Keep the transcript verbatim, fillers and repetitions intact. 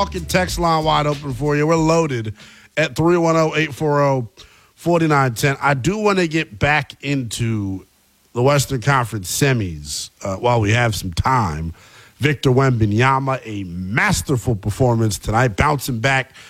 Fucking text line wide open for you. We're loaded at three one zero, eight four zero, four nine one zero. I do want to get back into the Western Conference semis uh, while we have some time. Victor Wembanyama, a masterful performance tonight, bouncing back